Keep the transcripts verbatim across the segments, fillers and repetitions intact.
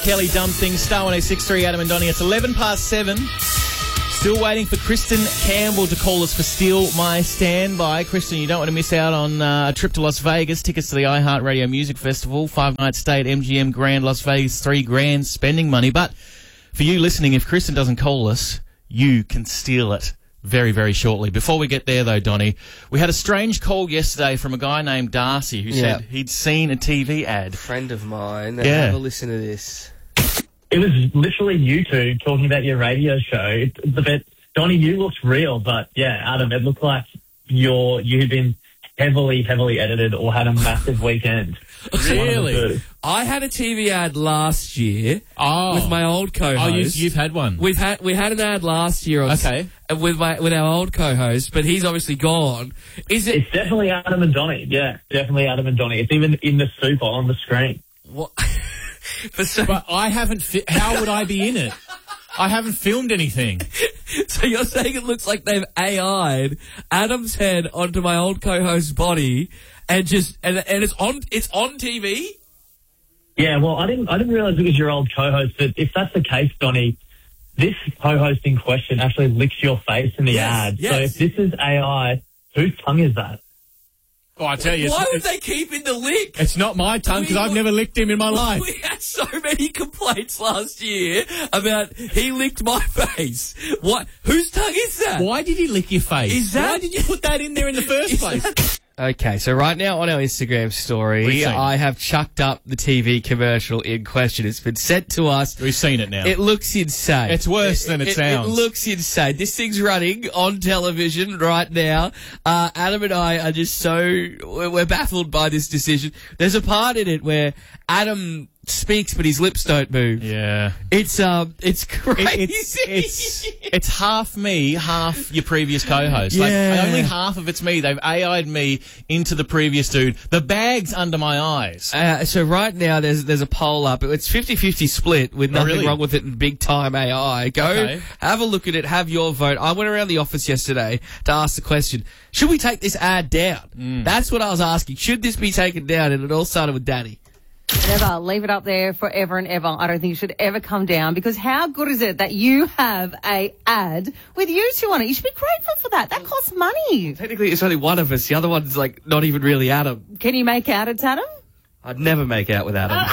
Kelly, Dumb Things, Star one oh six three, Adam and Donnie. It's eleven past seven. Still waiting for Kristen Campbell to call us for Steal My Standby. Kristen, you don't want to miss out on uh, a trip to Las Vegas, tickets to the iHeartRadio Music Festival, five-night stay at M G M Grand Las Vegas, three grand spending money. But for you listening, if Kristen doesn't call us, you can steal it very, very shortly. Before we get there, though, Donnie, we had a strange call yesterday from a guy named Darcy who Yeah. said he'd seen a T V ad. A friend of mine. Yeah. Have a listen to this. It was literally you two talking about your radio show. It's a bit, Donnie, you looked real, but yeah, Adam, it looked like you're, you had been heavily, heavily edited or had a massive weekend. Really? I had a T V ad last year Oh. with my old co-host. Oh, you've, you've had one. We've had we had an ad last year. On Okay. s- with my with our old co-host, but he's obviously gone. Is it? It's definitely Adam and Donnie. Yeah, definitely Adam and Donnie. It's even in the super on the screen. What? For so, But I haven't... Fi- how would I be in it? I haven't filmed anything. so you're saying it looks like they've A I'd Adam's head onto my old co-host's body, and just and and it's on it's on T V. Yeah, well, I didn't, I didn't realize it was your old co-host, but if that's the case, Donnie, this co-host in question actually licks your face in the Yes, ad. yes. So if this is A I, whose tongue is that? Oh, I tell you, Why it's, would it's, they keep in the lick? it's not my tongue because We- I've never licked him in my life. We had so many complaints last year about he licked my face. What? Whose tongue is that? Why did he lick your face? Is that- Why did you put that in there in the first Is place? that- Okay, so right now on our Instagram story, We've seen it. I have chucked up the T V commercial in question. It's been sent to us. We've seen it now. It looks insane. It's worse than it sounds. It looks insane. This thing's running on television right now. Uh, Adam and I are just so... We're, we're baffled by this decision. There's a part in it where Adam speaks but his lips don't move. yeah. It's um, it's It- crazy. it's, it's, it's half me, half your previous co-host. Yeah. Like, only half of it's me. They've A I'd me into the previous dude. The bag's under my eyes. Uh, so right now there's there's a poll up. It's fifty-fifty split with nothing really? wrong with it and big time A I. Go Okay. have a look at it, have your vote. I went around the office yesterday to ask the question, should we take this ad down? That's what I was asking. Should this be taken down? And it all started with Danny. Never. Leave it up there forever and ever. I don't think it should ever come down because how good is it that you have a ad with you two on it? You should be grateful for that. That costs money. Technically it's only one of us. The other one's like not even really Adam. Can you make out it's Adam? I'd never make out with Adam.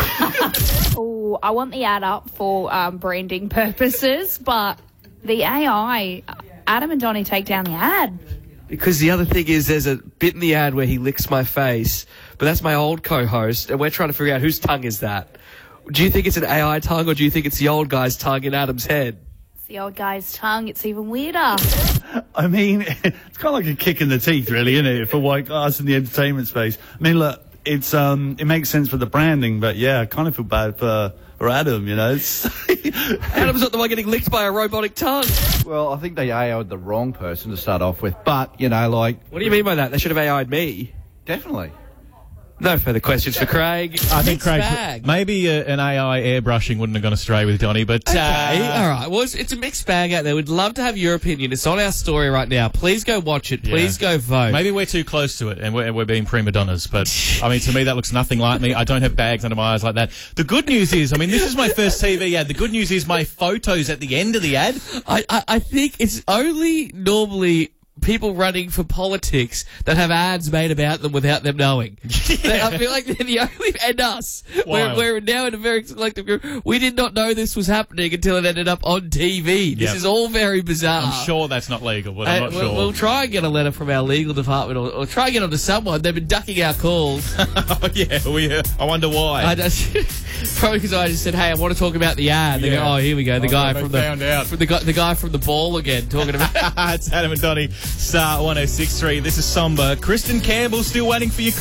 Oh, I want the ad up for um, branding purposes, but the A I, Adam and Donnie take down the ad. Because the other thing is there's a bit in the ad where he licks my face, but that's my old co-host, and we're trying to figure out whose tongue is that. Do you think it's an A I tongue, or do you think it's the old guy's tongue in Adam's head? It's the old guy's tongue. It's even weirder. I mean, it's kind of like a kick in the teeth, really, isn't it, for white us in the entertainment space? I mean, look, it's um, it makes sense for the branding, but yeah, I kind of feel bad for, for Adam, you know? It's Adam's not the one getting licked by a robotic tongue. Well, I think they A I'd the wrong person to start off with, but, you know, like... What do you mean by that? They should have A I'd me. Definitely. No further questions for Craig. I think Mixed Craig, bag. maybe uh, an A I airbrushing wouldn't have gone astray with Donnie, but Okay, uh, all right. Well, it's, it's a mixed bag out there. We'd love to have your opinion. It's on our story right now. Please go watch it. Please Yeah. go vote. maybe we're too close to it and we're, we're being prima donnas. But I mean, to me, that looks nothing like me. I don't have bags under my eyes like that. The good news is, I mean, this is my first T V ad. The good news is my photos at the end of the ad. I, I, I think it's only normally people running for politics that have ads made about them without them knowing. They- I feel like they're the only, and us. We're, Wild. we're now in a very collective group. We did not know this was happening until it ended up on T V. This Yep. is all very bizarre. I'm sure that's not legal, but Uh, I'm not we'll, sure. we'll try and get a letter from our legal department, or, or try and get onto someone. They've been ducking our calls. oh, yeah, we, uh, I wonder why. I just, probably because I just said, "Hey, I want to talk about the ad." They Yeah. go, "Oh, here we go, the Oh, guy they from the found out. from the guy, the guy from the ball again, talking about." It's Adam and Donnie, Star one oh six three. This is Somber. Kristen Campbell still waiting for your